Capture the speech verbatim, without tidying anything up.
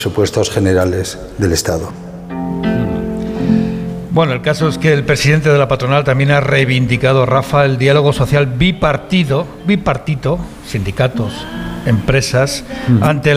presupuestos generales del Estado. Bueno, el caso es que el presidente de la patronal también ha reivindicado, Rafa, el diálogo social bipartido, bipartito, sindicatos, empresas, mm. ante